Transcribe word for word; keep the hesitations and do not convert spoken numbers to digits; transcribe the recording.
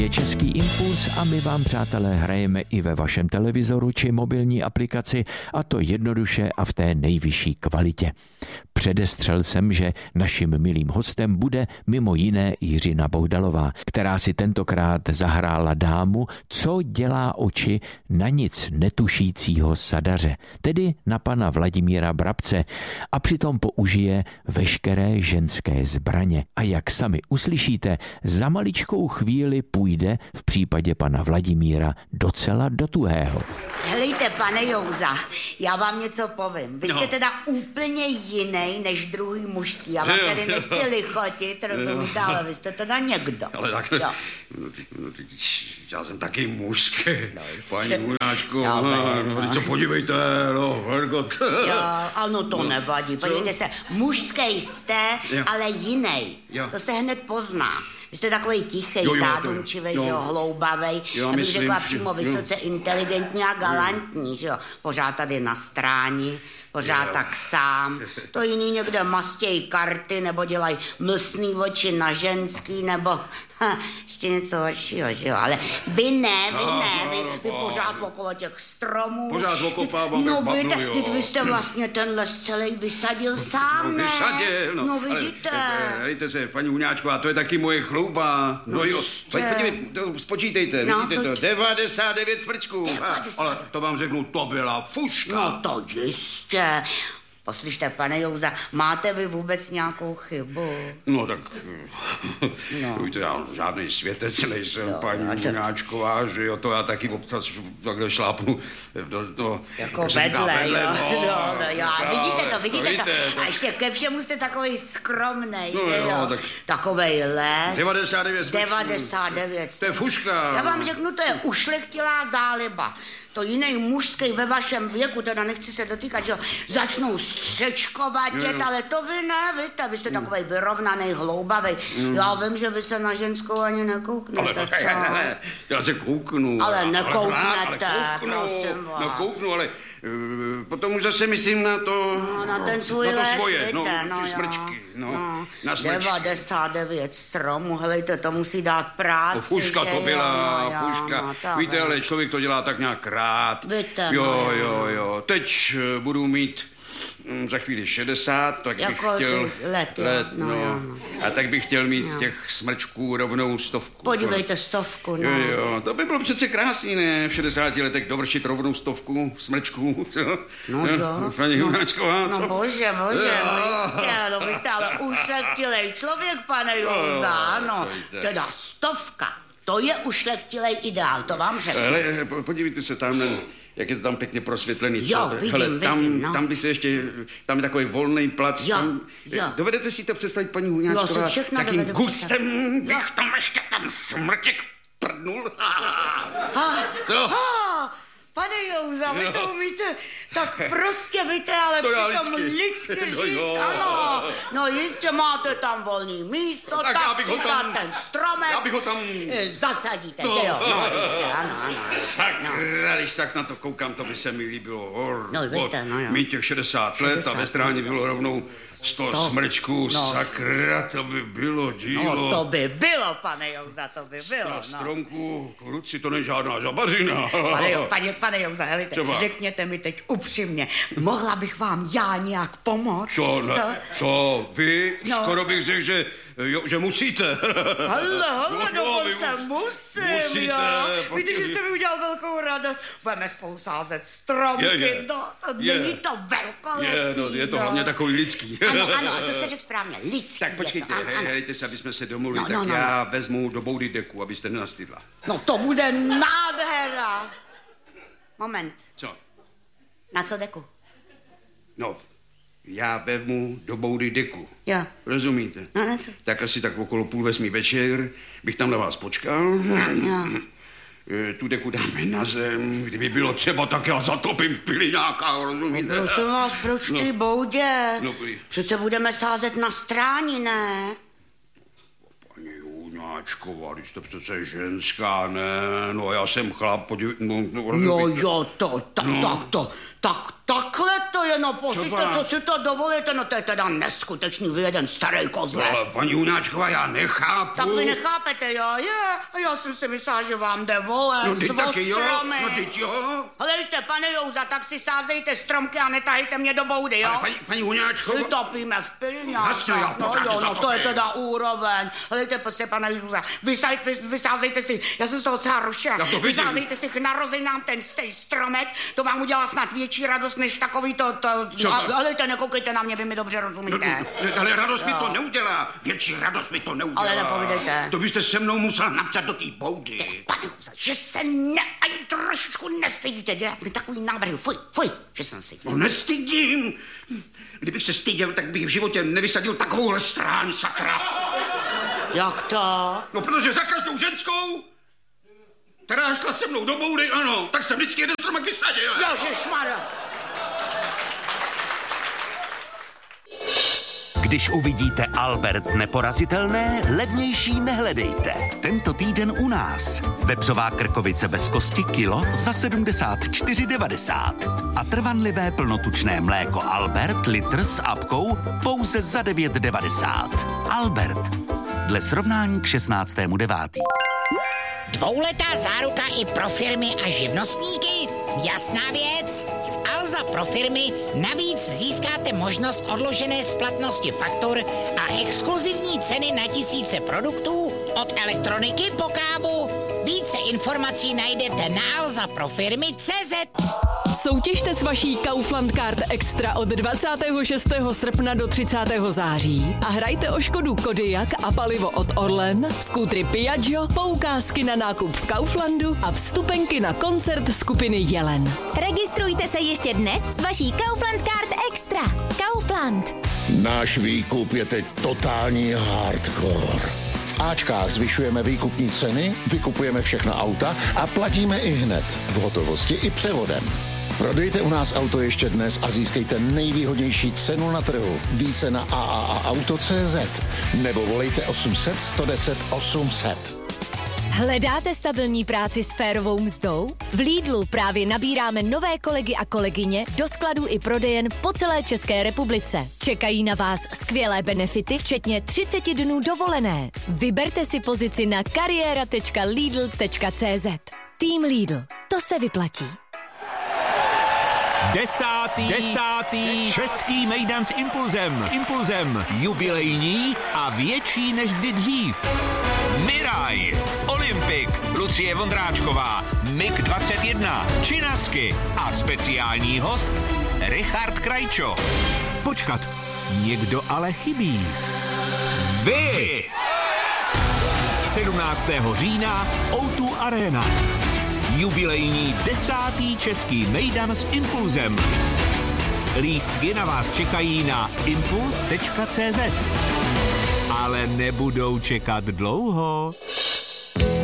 Je Český impuls a my vám, přátelé, hrajeme i ve vašem televizoru či mobilní aplikaci, a to jednoduše a v té nejvyšší kvalitě. Předestřel jsem, že naším milým hostem bude mimo jiné Jiřina Bohdalová, která si tentokrát zahrála dámu, co dělá oči na nic netušícího sadaře, tedy na pana Vladimíra Brabce, a přitom použije veškeré ženské zbraně. A jak sami uslyšíte, za maličkou chvíli půjde v případě pana Vladimíra docela do tuhého. Helejte, pane Jouza, já vám něco povím. Vy jste no. teda úplně jiný než druhý mužský. Já vám jo, tady nechci jo. lichotit, rozumíte, jo. ale vy jste teda někdo. Ale takhle, no, no, já jsem taky mužský, no, paní Hunáčko, no, no, no, co podívejte, no, Hergot. Jo, ale no to no, nevadí, podívejte se, mužský jste, jo. ale jiný. Jo. To se hned pozná. Vy jste takovej tichej, zádumčivej, jo, jo, hloubavej, já bych myslím, řekla přímo vysoce jo. inteligentní a galantní, že jo. Pořád tady na stráni, pořád jo. tak sám. To jiný někde mastějí karty, nebo dělají mlsný oči na ženský, nebo ha, ještě něco horšího, že jo. Ale vy ne, vy ne, vy, vy pořád okolo těch stromů. Pořád okopávám, no, vy, te, vy jste vlastně ten les celý vysadil sám, ne? Vysadil, no. No vidíte. Hejte se, paní Huňáčková, to je taky moje chlouba. No, no jo, podívejte, to spočítejte, no, vidíte to, to devadesát devět smrčků. devadesát Ale to vám řeknu, to byla fuška. No to jistě. Poslyšte, pane Jouza, máte vy vůbec nějakou chybu? No tak, no. víte, já žádný světec nejsem, no, paní Huňáčková, že jo, to já taky občas takhle šlápnu do, do, jako vedle, vedle, jo, no, no, no, jo, no, vidíte to, vidíte to, vidíte, to. A ještě ke všemu jste takovej skromnej, no, že jo, jo tak... takovej les. devadesát devět devadesát devět To je fuška. Já vám řeknu, to je ušlechtilá záliba. To jiný mužský ve vašem věku, teda nechci se dotýkat, že jo, začnou střečkovatět, mm. ale to vy ne, víte, vy jste mm. takovej vyrovnaný, hloubavej. Mm. Já vím, že vy se na ženskou ani nekouknete, ale, co? Ne, já se kouknu. Ale nekouknete, ale kouknu, prosím vás. No kouknu, ale uh, potom už zase myslím na to... No, na ten svůj na to les, svoje, víte, no, no, ty smrčky, no, no. na smrčky. devadesát devět stromů, helejte, to musí dát práci, no, fuška to byla, jo, fuška. No, víte, ale člověk to dělá tak nějak rád. Víte, jo, no, jo, jo. Teď uh, budu mít mm, za chvíli šedesát, tak jako bych chtěl... let, let no, no. jo, no. A tak bych chtěl mít jo. těch smrčků rovnou stovku. Podívejte, stovku, no. Jo, jo, to by bylo přece krásný, ne? V šedesáti letech dovršit rovnou stovku smrčků, co? No jo. Paní no, Hunáčková, co? No bože, bože, no jistě, no vy jste ale ušlechtilej člověk, pane Jouza, no. Teda stovka, to je ušlechtilej ideál, to vám řeknu. Ale podívejte se tam, jak je to tam pěkně prosvětlený. Jo, vidím, hele, tam, vidím, no. Tam by se ještě, tam je takový volný plac. Jo, tam, jo. Dovedete si to představit, paní Huňáčková? S takým gustem bych tam ještě ten smrtěk prdnul. Ha, Co? Ha, pane Jouza, vy to umíte tak prostě, víte, ale to přitom lidsky říct, no, ano. No jistě máte tam volný místo, no, tak, tak si tam, tam ten stromek já bych ho tam... zasadíte, no, že jo? No, jistě, ano, ano. Tak, no. když tak na to koukám, to by se mi líbilo. Or, no, víte, no jo. Mít těch šedesát let a ve stráně bylo rovnou sto smrčků, no. Sakra, to by bylo dílo. No, to by bylo, pane Jouza, to by bylo, no. Stronku, kruci, to není žádná žabařina. Pane, pane, pane Jouza, helejte, řekněte mi teď upřímně, mohla bych vám já nějak pomoct? Co, ne, co? co vy? No. Skoro bych řekl, že, jo, že musíte. Hele, hele, no, dokonce musím, musíte, jo. Protože... Víte, že jste mi udělal velkou radost. Budeme spolu sázet stromky, je, je. No, to je. Není to velkolepý. Je, no, je to no. hlavně takový lidský. Ano, ano, a to jste řekl správně, lidský. Tak počkejte, helejte se, aby jsme se domluvili, no, tak no, no, já no. vezmu do boudy deku, abyste nenastydla. No to bude nádhera. Moment. Co? Na co deku? No, já vezmu do boudy deku. Jo. Rozumíte? No, na co? Tak asi tak okolo půl vesmí večer bych tam na vás počkal. Jo. Tu deku dáme na zem, kdyby bylo třeba, tak já zatopím v piliňáka, rozumíte? No, prosím vás, proč no. ty boudě? No, přece budeme sázet na stráni, ne? Paní Huňáčková, když jste přece ženská, ne? No, já jsem chlap, podívej... No, no, no jo, to, tak, no. tak to, tak Takhle to je, no poslyšte, co si to dovolíte, no to je teda neskutečný, vy jeden starý kozle. No, paní Huňáčková, já nechápu. Tak vy nechápete, jo, je, a já jsem si myslela, že vám jde vole, no, s vostrami. No teď jo. Helejte, pane Jouza, tak si sázejte stromky a netahejte mě do boudy, jo? Ale paní, paní Huňáčková. Si topíme v piliňákách. Jasně, já no, pořád jo, no to je zatopím. teda úroveň. Helejte, prostě, pane Jouza, vysázejte, vysázejte si, já jsem z toho celá rušila, vysázejte si k narozeninám ten stej stromek, to vám udělá snad větší radost, než takový to, to, ale to nekoukejte na mě, vy mi dobře rozumíte. No, no, ale radost jo. mi to neudělá, větší radost mi to neudělá. Ale nepovídejte. To byste se mnou musela napsat do té boudy. Pane Huza, že se ne, ani trošičku nestydíte dělat mi takový návrhy, fuj, fuj, že jsem si. No nestydím. Kdybych se styděl, tak bych v životě nevysadil takovouhle stráň, sakra. Jak to? No protože za každou ženskou, která šla se mnou do boudy, ano, tak jsem vždycky jeden stromek vysadil. Ježišmarja. Když uvidíte Albert neporazitelné, levnější nehledejte. Tento týden u nás. Vepřová krkovice bez kosti kilo za sedmdesát čtyři devadesát. A trvanlivé plnotučné mléko Albert litr s apkou pouze za devět devadesát. Albert. Dle srovnání k šestnáctému devátého Dvouletá záruka i pro firmy a živnostníky? Jasná věc. Z Alza pro firmy navíc získáte možnost odložené splatnosti faktur a exkluzivní ceny na tisíce produktů od elektroniky po kávu. Více informací najdete na alza pro firmy tečka cé zet. Soutěžte s vaší Kaufland Card Extra od dvacátého šestého srpna do třicátého září a hrajte o Škodu Kodiaq a palivo od Orlen, skútry Piaggio, poukázky na nákup v Kauflandu a vstupenky na koncert skupiny Jelen. Registrujte se ještě dnes s vaší Kaufland Card Extra. Kaufland. Náš výkup je teď totální hardcore. V Ačkách zvyšujeme výkupní ceny, vykupujeme všechna auta a platíme i hned, v hotovosti i převodem. Prodejte u nás auto ještě dnes a získejte nejvýhodnější cenu na trhu. Více na a a a auto tečka cé zet nebo volejte osm set sto deset osm set. Hledáte stabilní práci s férovou mzdou? V Lidlu právě nabíráme nové kolegy a kolegyně do skladů i prodejen po celé České republice. Čekají na vás skvělé benefity, včetně třicet dnů dovolené. Vyberte si pozici na kariéra tečka lidl tečka cé zet. Tým Lidl. To se vyplatí. Desátý, desátý český mejdan s Impulzem. S Impulzem. Jubilejní a větší než kdy dřív. Miraj, Olympik, Lucie Vondráčková, Mig dvacet jedna, Činasky a speciální host Richard Krajčo. Počkat, někdo ale chybí. Vy! sedmnáctého října ó dva Arena. Jubilejní desátý český mejdan s Impulzem. Lístky na vás čekají na impuls tečka cé zet. Ale nebudou čekat dlouho.